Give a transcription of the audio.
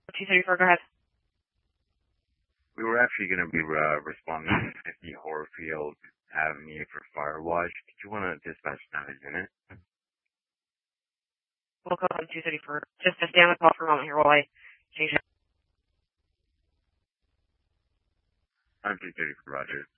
234, go ahead. We were actually going to be responding to 50 Horfield Avenue for Firewatch. Did you want to dispatch another unit? We'll go on 234. Just stay on the call for a moment here while I change it. I'm 234, Roger.